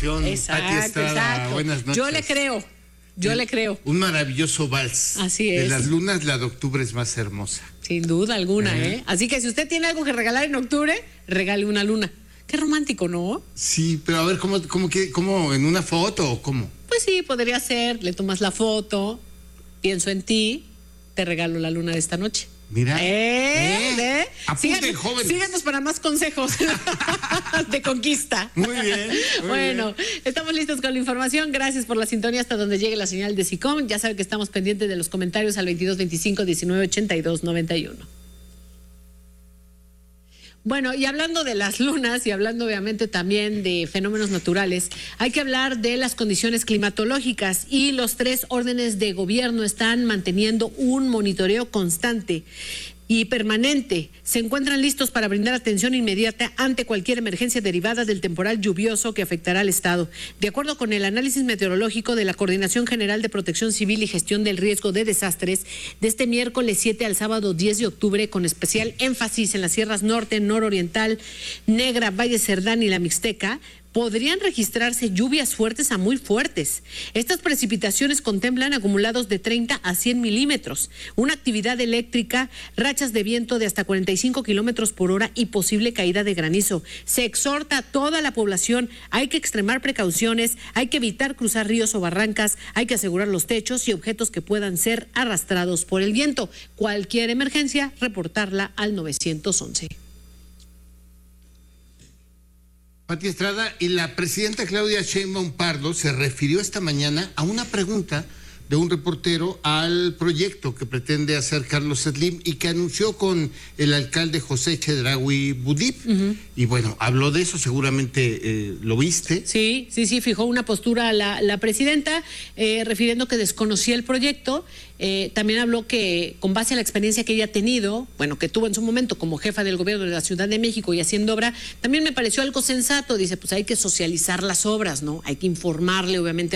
canción. Pati Estrada, buenas noches. Yo le creo. Un maravilloso vals. Así es. De las lunas, la de octubre es más hermosa. Sin duda alguna, ¿eh? Así que si usted tiene algo que regalar en octubre, regale una luna. Qué romántico, ¿no? Sí, pero a ver, ¿cómo en una foto o cómo? Pues sí, podría ser, le tomas la foto, pienso en ti, te regalo la luna de esta noche. Mira. Apunten, jóvenes. Síganos para más consejos de conquista. Muy bien. Bueno, estamos listos con la información. Gracias por la sintonía hasta donde llegue la señal de SICOM. Ya sabe que estamos pendientes de los comentarios al 2225-1982-91. Bueno, y hablando de las lunas y hablando obviamente también de fenómenos naturales, hay que hablar de las condiciones climatológicas y los 3 órdenes de gobierno están manteniendo un monitoreo constante y permanente. Se encuentran listos para brindar atención inmediata ante cualquier emergencia derivada del temporal lluvioso que afectará al estado. De acuerdo con el análisis meteorológico de la Coordinación General de Protección Civil y Gestión del Riesgo de Desastres, de este miércoles 7 al sábado 10 de octubre, con especial énfasis en las sierras norte, nororiental, Negra, Valle Cerdán y la Mixteca, podrían registrarse lluvias fuertes a muy fuertes. Estas precipitaciones contemplan acumulados de 30 a 100 milímetros, una actividad eléctrica, rachas de viento de hasta 45 kilómetros por hora y posible caída de granizo. Se exhorta a toda la población, hay que extremar precauciones, hay que evitar cruzar ríos o barrancas, hay que asegurar los techos y objetos que puedan ser arrastrados por el viento. Cualquier emergencia, reportarla al 911. Pati Estrada, y la presidenta Claudia Sheinbaum Pardo se refirió esta mañana a una pregunta de un reportero al proyecto que pretende hacer Carlos Slim y que anunció con el alcalde José Chedraui Budip. Y bueno, habló de eso, seguramente lo viste. Sí, fijó una postura la presidenta, refiriendo que desconocía el proyecto. También habló que con base a la experiencia que ella ha tenido, bueno, que tuvo en su momento como jefa del gobierno de la Ciudad de México y haciendo obra, también me pareció algo sensato. Dice, pues hay que socializar las obras, ¿no? Hay que informarle, obviamente,